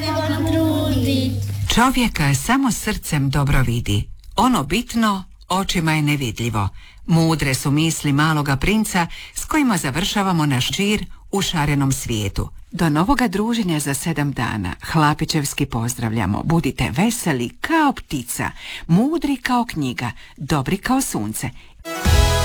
Čovjek samo srcem dobro vidi. Ono bitno očima je nevidljivo. Mudre su misli maloga princa s kojima završavamo naš džir u šarenom svijetu. Do novoga druženja za 7 dana hlapićevski pozdravljamo. Budite veseli kao ptica, mudri kao knjiga, dobri kao sunce